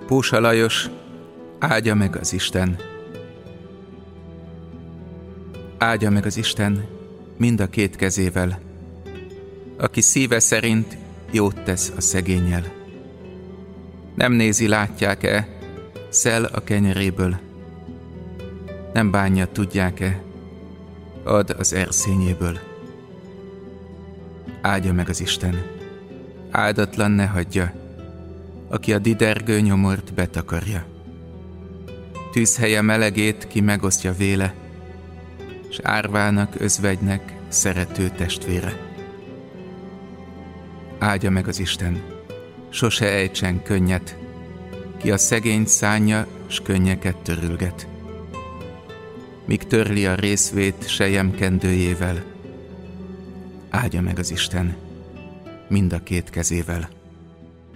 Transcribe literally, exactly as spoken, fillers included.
Pósa Lajos, áldja meg az Isten. Áldja meg az Isten mind a két kezével, aki szíve szerint jót tesz a szegénnyel. Nem nézi, látják-e, szel a kenyeréből. Nem bánja, tudják-e, ad az erszényéből. Áldja meg az Isten, áldatlan ne hagyja, aki a didergő nyomort betakarja. Tűzhelye melegét ki megosztja véle, s árvának, özvegynek szerető testvére. Áldja meg az Isten, sose ejtsen könnyet, ki a szegényt szánja, s könnyeket törülget. Míg törli a részvét selyemkendőjével, áldja meg az Isten mind a két kezével.